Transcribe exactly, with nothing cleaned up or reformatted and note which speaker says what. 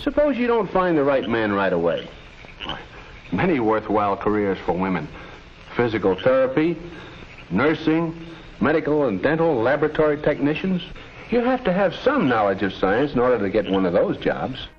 Speaker 1: suppose you don't find the right man right away.
Speaker 2: Many worthwhile careers for women.
Speaker 1: Physical therapy, nursing, medical and dental laboratory technicians. You have to have some knowledge of science in order to get one of those jobs.